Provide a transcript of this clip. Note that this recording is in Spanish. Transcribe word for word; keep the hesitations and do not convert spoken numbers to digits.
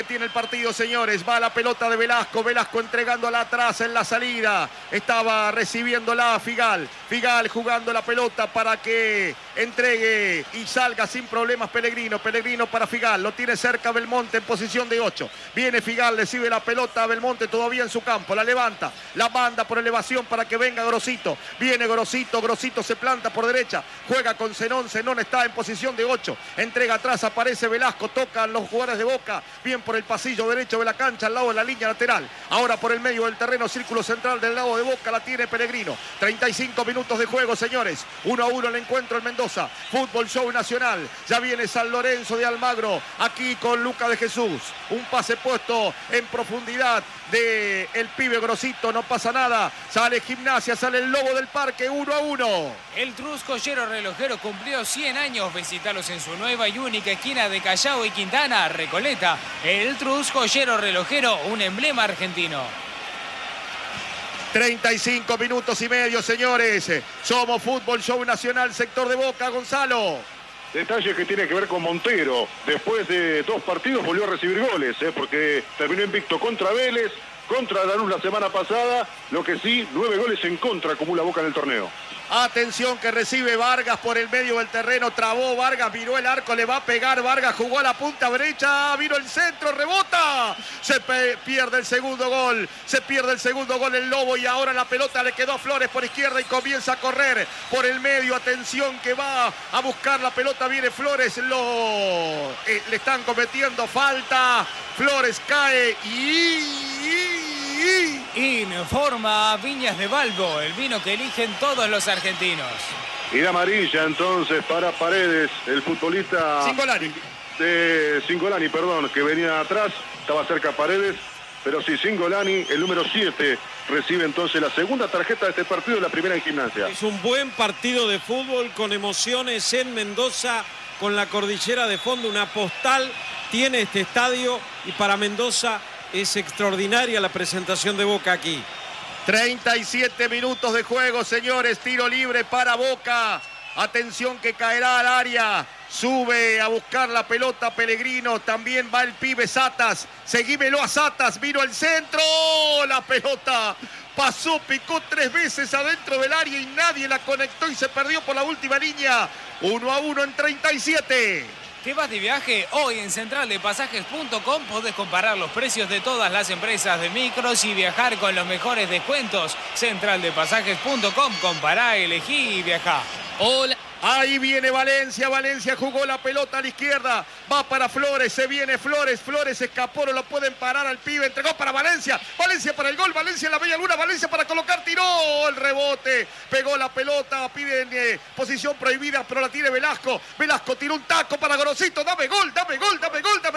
Tiene el partido, señores. Va la pelota de Velasco. Velasco entregándola atrás en la salida. Estaba recibiéndola Figal. Figal jugando la pelota para que entregue y salga sin problemas Pellegrino. Pellegrino para Figal. Lo tiene cerca Belmonte en posición de ocho. Viene Figal, recibe la pelota a Belmonte todavía en su campo. La levanta. La manda por elevación para que venga Grosito. Viene Grosito. Grosito se planta por derecha. Juega con Zenón. Zenón está en posición de ocho. Entrega atrás. Aparece Velasco. Tocan los jugadores de Boca. Bien por el pasillo derecho de la cancha, al lado de la línea lateral. Ahora por el medio del terreno, círculo central del lado de Boca, la tiene Pellegrino. treinta y cinco minutos de juego, señores. uno a uno el encuentro en Mendoza. Fútbol Show Nacional. Ya viene San Lorenzo de Almagro, aquí con Luca de Jesús. Un pase puesto en profundidad de el pibe Grosito, no pasa nada. Sale Gimnasia, sale el Lobo del Parque, uno a uno. El Truscollero relojero cumplió cien años. Visitalos en su nueva y única esquina de Callao y Quintana, Recoleta. El Truscollero relojero, un emblema argentino. treinta y cinco minutos y medio, señores. Somos Fútbol Show Nacional, sector de Boca, Gonzalo. Detalle que tiene que ver con Montero. Después de dos partidos volvió a recibir goles, ¿eh? porque terminó invicto contra Vélez, contra Lanús la semana pasada. Lo que sí, nueve goles en contra acumula Boca en el torneo. Atención que recibe Vargas por el medio del terreno. Trabó Vargas, miró el arco, le va a pegar. Vargas jugó a la punta derecha, vino el centro, rebota. Se pierde el segundo gol. Se pierde el segundo gol el Lobo y ahora la pelota le quedó a Flores por izquierda y comienza a correr por el medio. Atención que va a buscar la pelota. Viene Flores, lo eh, le están cometiendo falta. Flores cae y... Informa Viñas de Balbo, el vino que eligen todos los argentinos. Y de amarilla entonces para Paredes, el futbolista Cingolani. de Cingolani, perdón, que venía atrás, estaba cerca Paredes, pero sí, Cingolani, el número siete, recibe entonces la segunda tarjeta de este partido y la primera en Gimnasia. Es un buen partido de fútbol con emociones en Mendoza, con la cordillera de fondo, una postal tiene este estadio y para Mendoza es extraordinaria la presentación de Boca aquí. treinta y siete minutos de juego, señores. Tiro libre para Boca. Atención que caerá al área. Sube a buscar la pelota Pellegrino. También va el pibe Satas. Seguímelo a Satas. Vino el centro. La pelota pasó, picó tres veces adentro del área y nadie la conectó y se perdió por la última línea. uno a uno en treinta y siete. ¿Te vas de viaje? Hoy en central de pasajes punto com podés comparar los precios de todas las empresas de micros y viajar con los mejores descuentos. central de pasajes punto com, compará, elegí y viajá. Hola. Ahí viene Valencia, Valencia jugó la pelota a la izquierda, va para Flores, se viene Flores, Flores escapó, no lo pueden parar al pibe, entregó para Valencia, Valencia para el gol, Valencia en la media luna, Valencia para colocar, tiró el rebote, pegó la pelota, piden eh, posición prohibida, pero la tiene Velasco, Velasco tiró un taco para Grosito, dame gol, dame gol, dame gol, dame